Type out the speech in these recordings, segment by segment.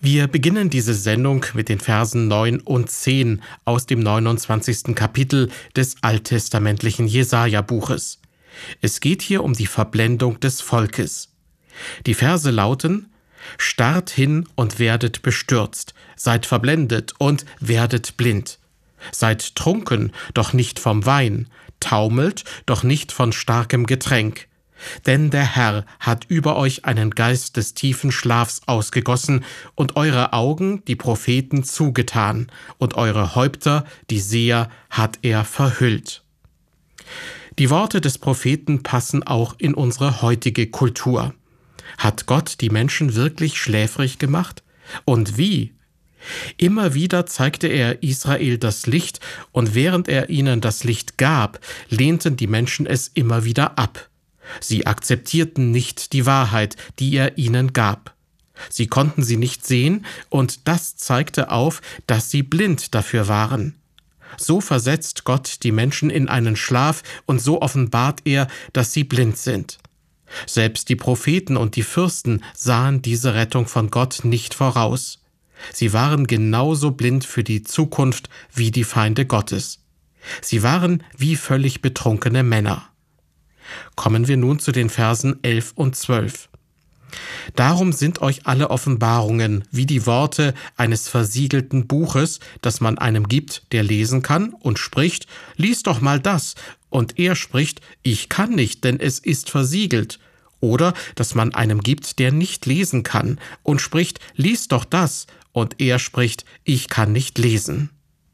Wir beginnen diese Sendung mit den Versen 9 und 10 aus dem 29. Kapitel des alttestamentlichen Jesaja-Buches. Es geht hier um die Verblendung des Volkes. Die Verse lauten: Starrt hin und werdet bestürzt, seid verblendet und werdet blind. Seid trunken, doch nicht vom Wein, taumelt, doch nicht von starkem Getränk. Denn der Herr hat über euch einen Geist des tiefen Schlafs ausgegossen und eure Augen, die Propheten, zugetan, und eure Häupter, die Seher, hat er verhüllt. Die Worte des Propheten passen auch in unsere heutige Kultur. Hat Gott die Menschen wirklich schläfrig gemacht? Und wie? Immer wieder zeigte er Israel das Licht, und während er ihnen das Licht gab, lehnten die Menschen es immer wieder ab. Sie akzeptierten nicht die Wahrheit, die er ihnen gab. Sie konnten sie nicht sehen, und das zeigte auf, dass sie blind dafür waren. So versetzt Gott die Menschen in einen Schlaf, und so offenbart er, dass sie blind sind. Selbst die Propheten und die Fürsten sahen diese Rettung von Gott nicht voraus. Sie waren genauso blind für die Zukunft wie die Feinde Gottes. Sie waren wie völlig betrunkene Männer. Kommen wir nun zu den Versen 11 und 12. Darum sind euch alle Offenbarungen wie die Worte eines versiegelten Buches, das man einem gibt, der lesen kann, und spricht: Lies doch mal das, und er spricht: Ich kann nicht, denn es ist versiegelt. Oder dass man einem gibt, der nicht lesen kann, und spricht: Lies doch das, und er spricht: Ich kann nicht lesen.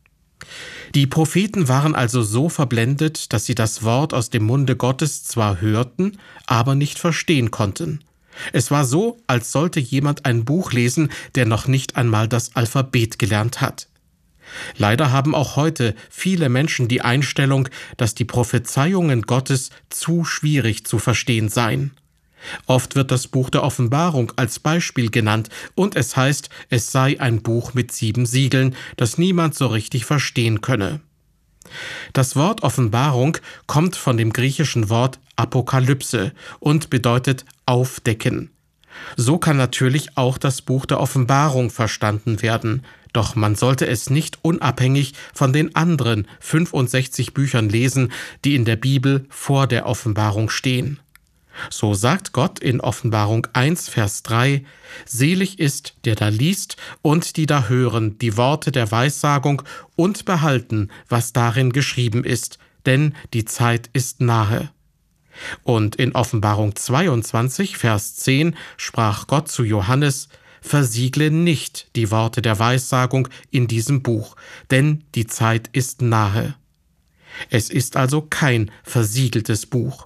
Die Propheten waren also so verblendet, dass sie das Wort aus dem Munde Gottes zwar hörten, aber nicht verstehen konnten. Es war so, als sollte jemand ein Buch lesen, der noch nicht einmal das Alphabet gelernt hat. Leider haben auch heute viele Menschen die Einstellung, dass die Prophezeiungen Gottes zu schwierig zu verstehen seien. Oft wird das Buch der Offenbarung als Beispiel genannt, und es heißt, es sei ein Buch mit 7 Siegeln, das niemand so richtig verstehen könne. Das Wort Offenbarung kommt von dem griechischen Wort Apokalypse und bedeutet aufdecken. So kann natürlich auch das Buch der Offenbarung verstanden werden, doch man sollte es nicht unabhängig von den anderen 65 Büchern lesen, die in der Bibel vor der Offenbarung stehen. So sagt Gott in Offenbarung 1, Vers 3: Selig ist, der da liest und die da hören die Worte der Weissagung und behalten, was darin geschrieben ist, denn die Zeit ist nahe. Und in Offenbarung 22, Vers 10 sprach Gott zu Johannes: Versiegle nicht die Worte der Weissagung in diesem Buch, denn die Zeit ist nahe. Es ist also kein versiegeltes Buch.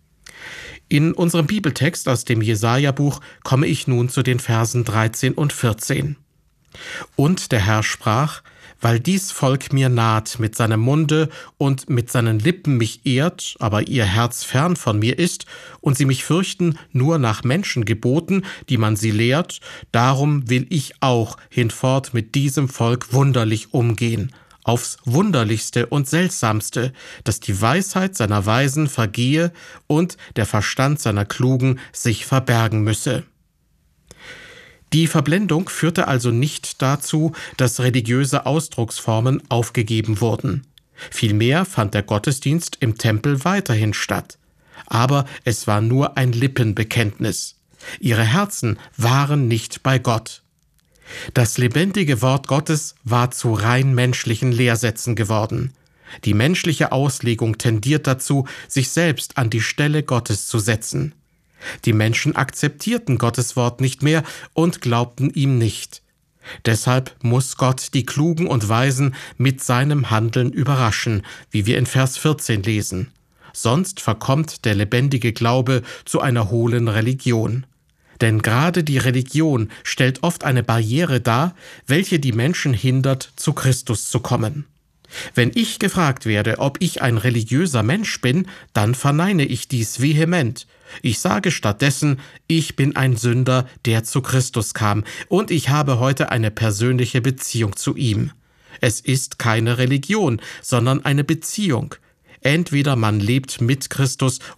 In unserem Bibeltext aus dem Jesaja-Buch komme ich nun zu den Versen 13 und 14. Und der Herr sprach: Weil dies Volk mir naht mit seinem Munde und mit seinen Lippen mich ehrt, aber ihr Herz fern von mir ist, und sie mich fürchten nur nach Menschengeboten, die man sie lehrt, darum will ich auch hinfort mit diesem Volk wunderlich umgehen, aufs Wunderlichste und Seltsamste, dass die Weisheit seiner Weisen vergehe und der Verstand seiner Klugen sich verbergen müsse. Die Verblendung führte also nicht dazu, dass religiöse Ausdrucksformen aufgegeben wurden. Vielmehr fand der Gottesdienst im Tempel weiterhin statt. Aber es war nur ein Lippenbekenntnis. Ihre Herzen waren nicht bei Gott. Das lebendige Wort Gottes war zu rein menschlichen Lehrsätzen geworden. Die menschliche Auslegung tendiert dazu, sich selbst an die Stelle Gottes zu setzen. Die Menschen akzeptierten Gottes Wort nicht mehr und glaubten ihm nicht. Deshalb muss Gott die Klugen und Weisen mit seinem Handeln überraschen, wie wir in Vers 14 lesen. Sonst verkommt der lebendige Glaube zu einer hohlen Religion. Denn gerade die Religion stellt oft eine Barriere dar, welche die Menschen hindert, zu Christus zu kommen. Wenn ich gefragt werde, ob ich ein religiöser Mensch bin, dann verneine ich dies vehement. Ich sage stattdessen: Ich bin ein Sünder, der zu Christus kam, und ich habe heute eine persönliche Beziehung zu ihm. Es ist keine Religion, sondern eine Beziehung. Entweder man lebt mit Christus